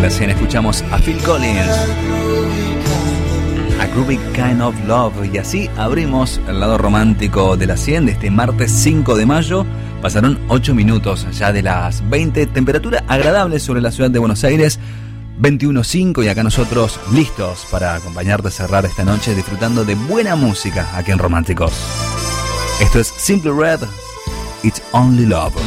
la 100 escuchamos a Phil Collins, A Groovy Kind of Love, y así abrimos el lado romántico de la 100 de este martes 5 de mayo. Pasaron 8 minutos ya de las 20, temperatura agradable sobre la ciudad de Buenos Aires, 21.5, y acá nosotros listos para acompañarte a cerrar esta noche disfrutando de buena música aquí en Románticos. Esto es Simply Red, It's Only Love.